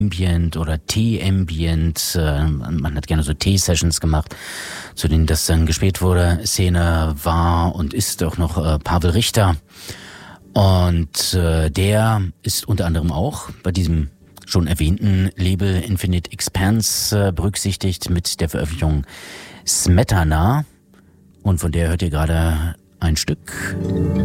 Ambient oder Tee-Ambient. Man hat gerne so Tee-Sessions gemacht, zu denen das dann gespielt wurde. Szene war und ist auch noch Pavel Richter. Und der ist unter anderem auch bei diesem schon erwähnten Label Infinite Expanse berücksichtigt mit der Veröffentlichung Smetana. Und von der hört ihr gerade ein Stück.